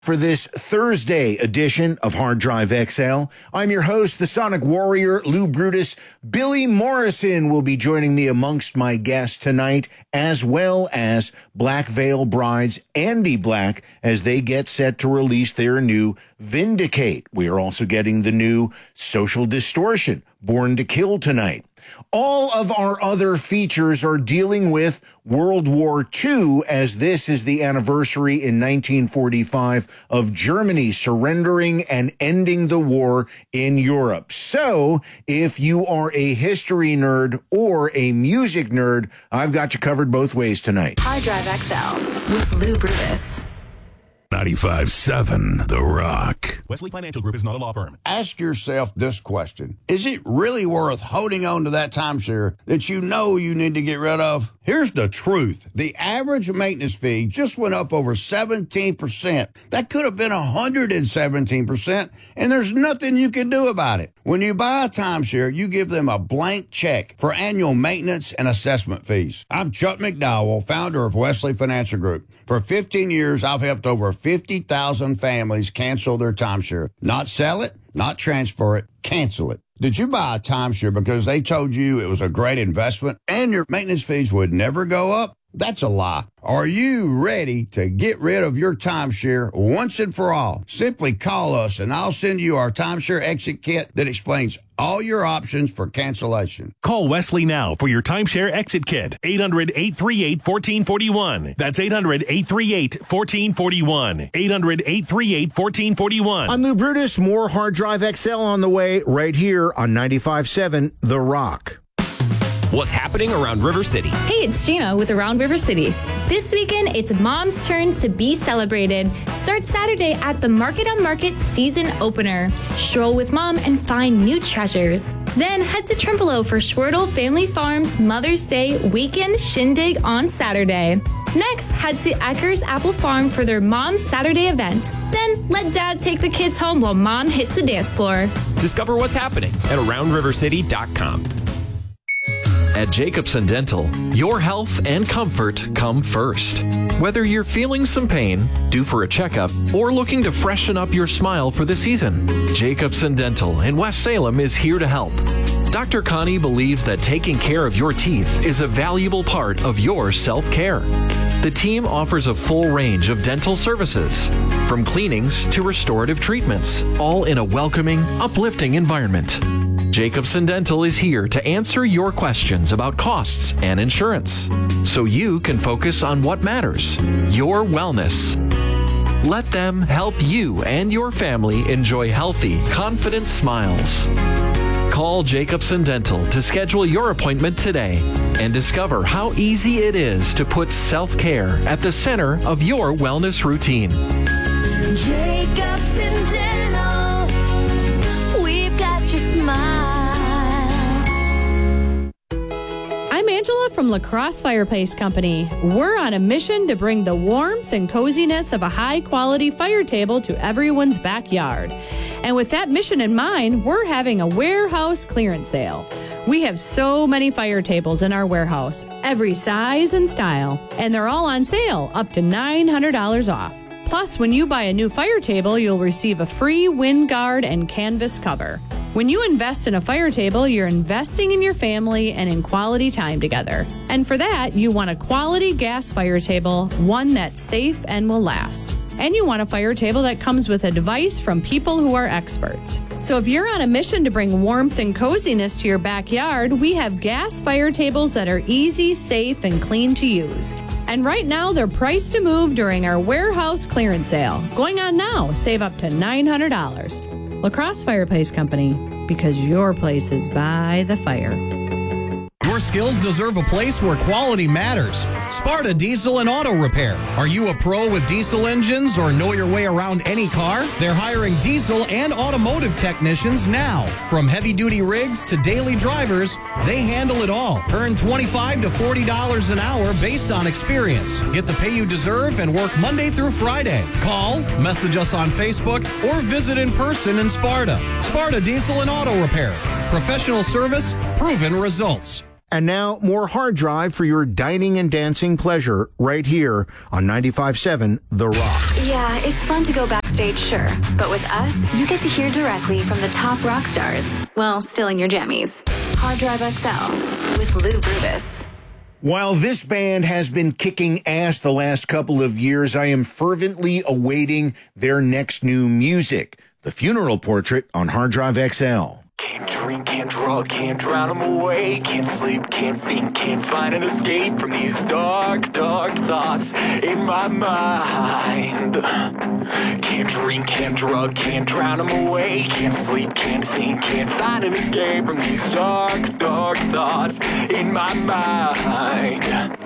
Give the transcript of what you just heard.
For this Thursday edition of Hard Drive XL, I'm your host, the Sonic Warrior, Lou Brutus. Billy Morrison will be joining me amongst my guests tonight, as well as Black Veil Brides, Andy Black, as they get set to release their new Vindicate. We are also getting the new Social Distortion, Born to Kill tonight. All of our other features are dealing with World War II, as this is the anniversary in 1945 of Germany surrendering and ending the war in Europe. So, if you are a history nerd or a music nerd, I've got you covered both ways tonight. Hard Drive XL with Lou Brutus. 95.7 The Rock. Wesley Financial Group is not a law firm. Ask yourself this question. Is it really worth holding on to that timeshare that you know you need to get rid of? Here's the truth. The average maintenance fee just went up over 17%. That could have been 117%, and there's nothing you can do about it. When you buy a timeshare, you give them a blank check for annual maintenance and assessment fees. I'm Chuck McDowell, founder of Wesley Financial Group. For 15 years, I've helped over 50,000 families cancel their timeshare. Not sell it, not transfer it, cancel it. Did you buy a timeshare because they told you it was a great investment and your maintenance fees would never go up? That's a lie. Are you ready to get rid of your timeshare once and for all? Simply call us and I'll send you our timeshare exit kit that explains all your options for cancellation. Call Wesley now for your timeshare exit kit. 800-838-1441. That's 800-838-1441. 800-838-1441. I'm Lou Brutus. More Hard Drive XL on the way right here on 95.7 The Rock. What's happening around River City? Hey, it's Gina with Around River City. This weekend, it's Mom's turn to be celebrated. Start Saturday at the Market on Market season opener. Stroll with Mom and find new treasures. Then head to Trempealeau for Schwertel Family Farms Mother's Day weekend shindig on Saturday. Next, head to Eckers Apple Farm for their Mom's Saturday event. Then let Dad take the kids home while Mom hits the dance floor. Discover what's happening at AroundRiverCity.com. At Jacobson Dental, your health and comfort come first. Whether you're feeling some pain, due for a checkup, or looking to freshen up your smile for the season, Jacobson Dental in West Salem is here to help. Dr. Connie believes that taking care of your teeth is a valuable part of your self-care. The team offers a full range of dental services, from cleanings to restorative treatments, all in a welcoming, uplifting environment. Jacobson Dental is here to answer your questions about costs and insurance, so you can focus on what matters, your wellness. Let them help you and your family enjoy healthy, confident smiles. Call Jacobson Dental to schedule your appointment today and discover how easy it is to put self-care at the center of your wellness routine. Jacobson Dental, we've got your smile. I'm Angela from La Crosse Fireplace Company. We're on a mission to bring the warmth and coziness of a high-quality fire table to everyone's backyard. And with that mission in mind, we're having a warehouse clearance sale. We have so many fire tables in our warehouse, every size and style, and they're all on sale, up to $900 off. Plus, when you buy a new fire table, you'll receive a free wind guard and canvas cover. When you invest in a fire table, you're investing in your family and in quality time together. And for that, you want a quality gas fire table, one that's safe and will last. And you want a fire table that comes with advice from people who are experts. So if you're on a mission to bring warmth and coziness to your backyard, we have gas fire tables that are easy, safe, and clean to use. And right now, they're priced to move during our warehouse clearance sale. Going on now, save up to $900. La Crosse Fireplace Company, because your place is by the fire. Your skills deserve a place where quality matters. Sparta Diesel and Auto Repair. Are you a pro with diesel engines or know your way around any car? They're hiring diesel and automotive technicians now. From heavy-duty rigs to daily drivers, they handle it all. Earn $25 to $40 an hour based on experience. Get the pay you deserve and work Monday through Friday. Call, message us on Facebook, or visit in person in Sparta. Sparta Diesel and Auto Repair. Professional service, proven results. And now, more Hard Drive for your dining and dancing pleasure right here on 95.7 The Rock. Yeah, it's fun to go backstage, sure. But with us, you get to hear directly from the top rock stars. Well, still in your jammies. Hard Drive XL with Lou Brutus. While this band has been kicking ass the last couple of years, I am fervently awaiting their next new music. The Funeral Portrait on Hard Drive XL. Can't drink, can't drug, can't drown them away. Can't sleep, can't think, can't find an escape from these dark, dark thoughts in my mind. Can't drink, can't drug, can't drown them away. Can't sleep, can't think, can't find an escape from these dark, dark thoughts in my mind.